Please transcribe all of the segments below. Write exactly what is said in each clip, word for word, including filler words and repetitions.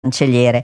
cancelliere.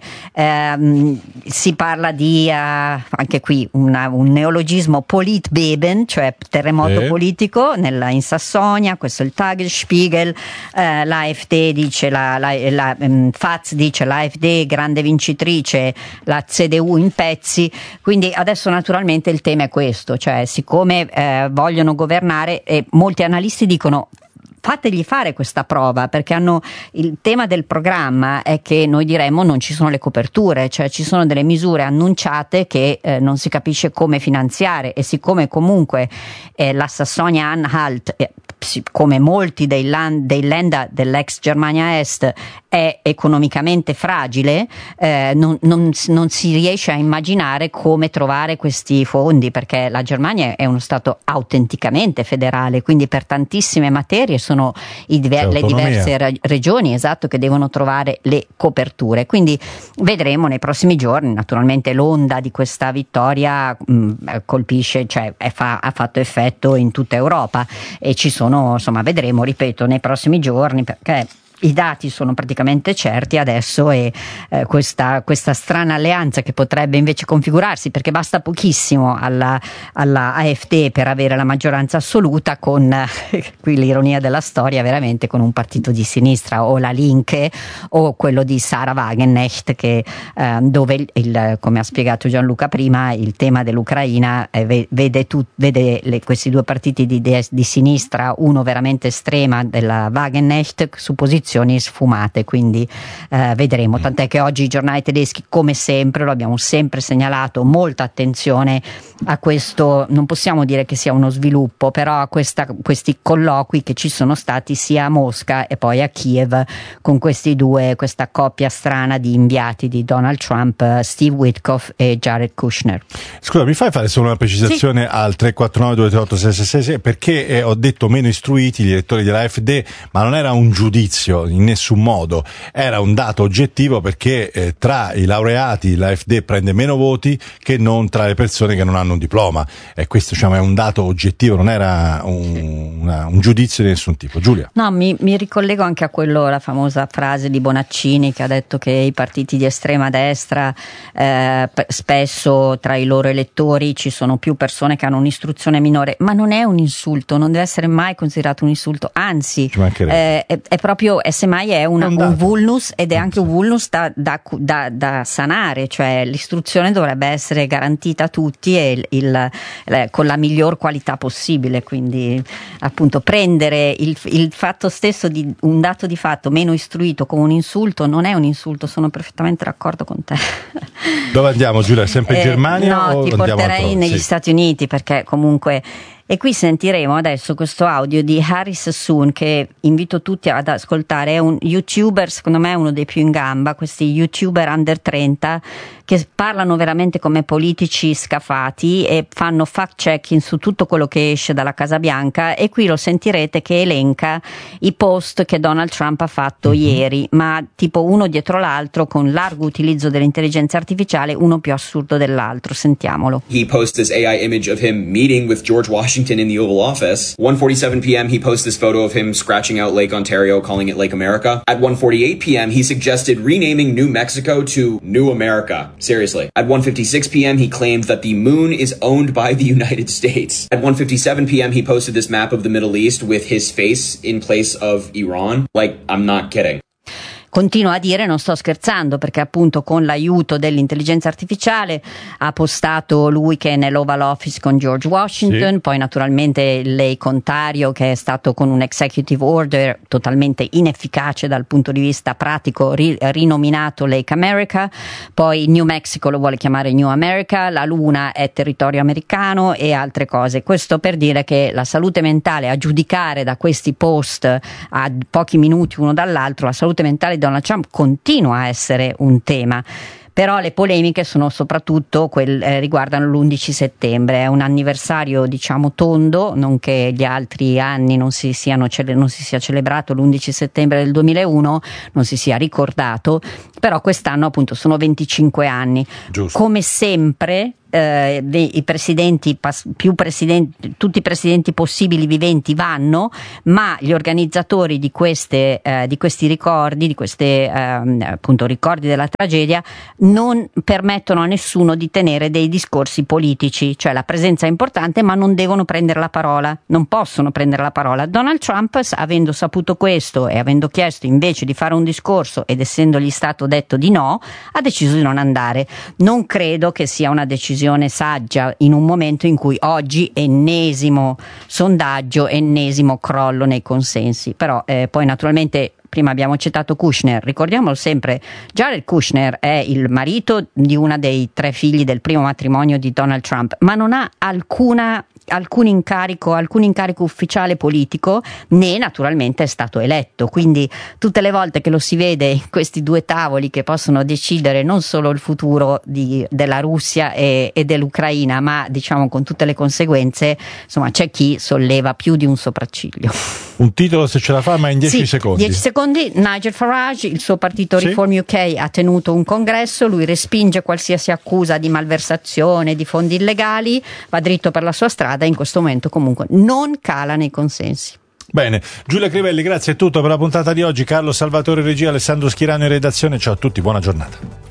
Eh, si parla di uh, anche qui una, un neologismo Politbeben, cioè terremoto eh. politico nella, in Sassonia. Questo è il Tagesspiegel. eh, l'AfD dice la, la, la um, Faz dice l'AfD grande vincitrice, la C D U in pezzi. Quindi adesso naturalmente il tema è questo, cioè siccome eh, vogliono governare, e molti analisti dicono fategli fare questa prova, perché hanno il tema del programma è che noi diremmo non ci sono le coperture, cioè ci sono delle misure annunciate che eh, non si capisce come finanziare, e siccome comunque eh, la Sassonia-Anhalt eh, come molti dei land, dei Länder dell'ex Germania Est è economicamente fragile, eh, non, non, non si riesce a immaginare come trovare questi fondi, perché la Germania è uno stato autenticamente federale, quindi per tantissime materie sono i diver- le diverse ra- regioni esatto che devono trovare le coperture. Quindi vedremo nei prossimi giorni. Naturalmente l'onda di questa vittoria mh, colpisce, cioè è fa- ha fatto effetto in tutta Europa, e ci sono, insomma, vedremo, ripeto, nei prossimi giorni, perché i dati sono praticamente certi adesso, e eh, questa, questa strana alleanza che potrebbe invece configurarsi, perché basta pochissimo alla, alla AfD per avere la maggioranza assoluta, con eh, qui l'ironia della storia, veramente con un partito di sinistra, o la Linke o quello di Sarah Wagenknecht, che eh, dove il, il, come ha spiegato Gianluca prima, il tema dell'Ucraina eh, vede, tu, vede le, questi due partiti di, de, di sinistra, uno veramente estrema della Wagenknecht su posizione sfumate, quindi eh, vedremo, tant'è che oggi i giornali tedeschi, come sempre, lo abbiamo sempre segnalato, molta attenzione a questo, non possiamo dire che sia uno sviluppo, però a questa, questi colloqui che ci sono stati sia a Mosca e poi a Kiev con questi due, questa coppia strana di inviati di Donald Trump, Steve Witkoff e Jared Kushner. Scusa, mi fai fare solo una precisazione sì. Al tre quattro nove due tre otto sei sei sei sei, perché eh, ho detto meno istruiti gli elettori dell'AfD, ma non era un giudizio in nessun modo, era un dato oggettivo, perché eh, tra i laureati l'AfD prende meno voti che non tra le persone che non hanno un diploma, e questo, diciamo, è un dato oggettivo, non era un, una, un giudizio di nessun tipo. Giulia? No, mi, mi ricollego anche a quello, la famosa frase di Bonaccini che ha detto che i partiti di estrema destra eh, spesso tra i loro elettori ci sono più persone che hanno un'istruzione minore, ma non è un insulto, non deve essere mai considerato un insulto, anzi eh, è, è proprio è, semmai è, una, è un, un vulnus, ed è anche un vulnus da, da, da, da sanare, cioè l'istruzione dovrebbe essere garantita a tutti e il, il, il, con la miglior qualità possibile, quindi appunto prendere il, il fatto stesso di un dato di fatto meno istruito come un insulto non è un insulto, sono perfettamente d'accordo con te. Dove andiamo, Giulia? Sempre in eh, Germania? No, o ti andiamo porterei altrove? negli Sì. Stati Uniti, perché comunque. E qui sentiremo adesso questo audio di Harry Sassoon, che invito tutti ad ascoltare, è un youtuber, secondo me uno dei più in gamba, questi youtuber under trenta che parlano veramente come politici scafati e fanno fact checking su tutto quello che esce dalla Casa Bianca, e qui lo sentirete che elenca i post che Donald Trump ha fatto mm-hmm. ieri, ma tipo uno dietro l'altro, con largo utilizzo dell'intelligenza artificiale, uno più assurdo dell'altro. Sentiamolo. He posts this A I image of him meeting with George Washington in the Oval Office. one forty-seven p.m. he posts this photo of him scratching out Lake Ontario, calling it Lake America. At one forty-eight p.m. he suggested renaming New Mexico to New America. Seriously. At one fifty-six p.m. he claimed that the moon is owned by the United States. At one fifty-seven p.m. he posted this map of the Middle East with his face in place of Iran. Like, I'm not kidding. Continua a dire, non sto scherzando, perché appunto con l'aiuto dell'intelligenza artificiale ha postato lui che è nell'Oval Office con George Washington, sì. Poi naturalmente Lake Ontario, che è stato con un executive order totalmente inefficace dal punto di vista pratico, ri- rinominato Lake America, poi New Mexico lo vuole chiamare New America, la Luna è territorio americano e altre cose. Questo per dire che la salute mentale, a giudicare da questi post a pochi minuti uno dall'altro, la salute mentale di Donald Trump continua a essere un tema. Però le polemiche sono soprattutto quel, eh, riguardano l'undici settembre, è un anniversario diciamo tondo, non che gli altri anni non si siano cele- non si sia celebrato l'undici settembre del duemilauno, non si sia ricordato, però quest'anno appunto sono venticinque anni. Giusto. Come sempre eh, i presidenti, più presidenti, tutti i presidenti possibili viventi vanno, ma gli organizzatori di queste eh, di questi ricordi, di queste eh, appunto ricordi della tragedia, non permettono a nessuno di tenere dei discorsi politici, cioè la presenza è importante ma non devono prendere la parola, non possono prendere la parola. Donald Trump, avendo saputo questo e avendo chiesto invece di fare un discorso ed essendogli stato detto di no, ha deciso di non andare. Non credo che sia una decisione saggia in un momento in cui oggi ennesimo sondaggio, ennesimo crollo nei consensi, però eh, poi naturalmente prima abbiamo citato Kushner, ricordiamolo sempre, Jared Kushner è il marito di una dei tre figli del primo matrimonio di Donald Trump, ma non ha alcuna alcun incarico, alcun incarico ufficiale politico, né naturalmente è stato eletto, quindi tutte le volte che lo si vede in questi due tavoli che possono decidere non solo il futuro di, della Russia e, e dell'Ucraina, ma diciamo con tutte le conseguenze, insomma c'è chi solleva più di un sopracciglio. Un titolo se ce la fa, ma in dieci sì, secondi. dieci secondi. Nigel Farage, il suo partito sì? Reform U K ha tenuto un congresso, lui respinge qualsiasi accusa di malversazione, di fondi illegali, va dritto per la sua strada, in questo momento comunque non cala nei consensi. Bene, Giulia Crivelli, grazie, è tutto per la puntata di oggi. Carlo Salvatore regia, Alessandro Schirano in redazione, ciao a tutti, buona giornata.